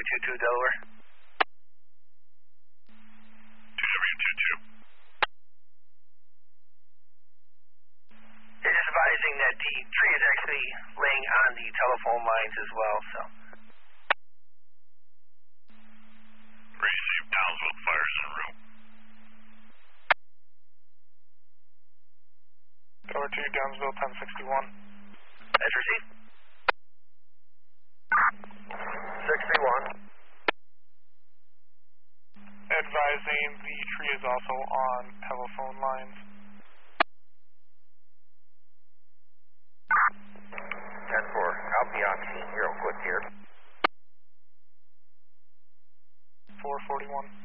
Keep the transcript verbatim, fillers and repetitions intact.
two two Delaware. two W two two. They're just advising that the tree is actually laying on the telephone lines as well, so. Receive Downsville fires en route. Tower two, Downsville, ten sixty-one. As received. sixty-one. Advising the tree is also on telephone lines. ten four, I'll be on scene real quick here. four forty-one.